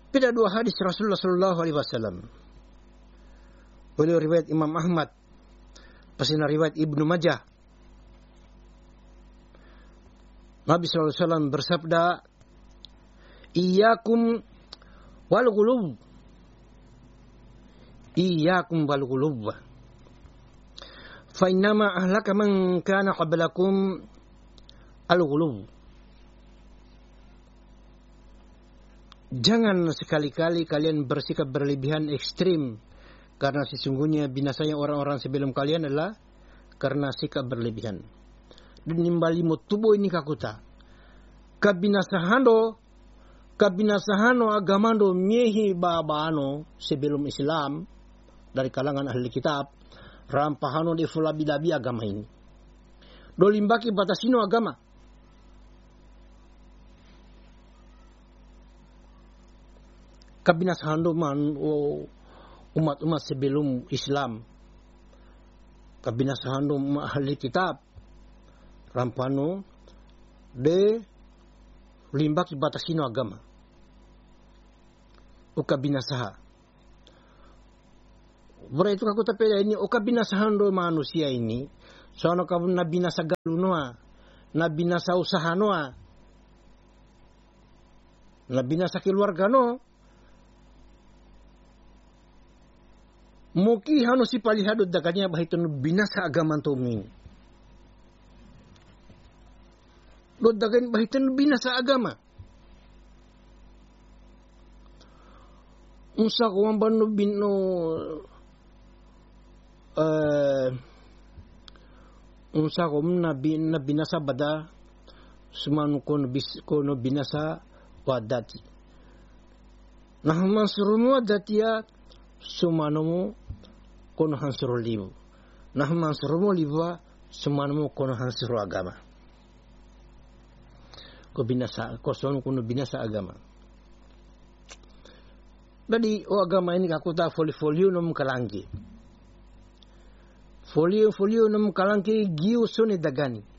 Beda dua hadis Rasulullah sallallahu alaihi wasallam. Beliau riwayat Imam Ahmad, pasina riwayat Ibnu Majah. Nabi sallallahu alaihi wasallam bersabda, "Iyyakum wal ghulub." Iyyakum wal ghulub. Fa innama ahlaka man kana qablakum al ghulub. Jangan sekali-kali kalian bersikap berlebihan ekstrim, karena sesungguhnya binasanya orang-orang sebelum kalian adalah karena sikap berlebihan. Dan nimbali mo tubo ini kakuta. Kabinasahano agamando miehi babano sebelum Islam dari kalangan ahli kitab, rampahano de fulabidabi agama ini. Dolimbaki batasino agama. Kabinasahan man umat-umat sebelum Islam, kabinasahan ahli kitab, rampano de limbaki batasino agama. Uka binasaha. Bora itu aku tapeda ini uka binasahan do manusia ini. Soalnya kau nabinasa galunoa, nabinasa usaha noa, nabinasa keluarga no. Muki hanu si palihado dakanya bahitun binasa agama tumi. Do dagan bahitun binasa agama. Unsa ko ambano bino unsa ko na binasa bada sumanu kono binasa wadati. Nah mansurumu wadatiya sumanu kono hansuru libu. Nah mansurumu libu sumanu kono hansuru agama. Ko binasa koson kono binasa agama. Jadi agama ini kakuta folio nom kalangki. Folio nom kalangki giu suni dagani.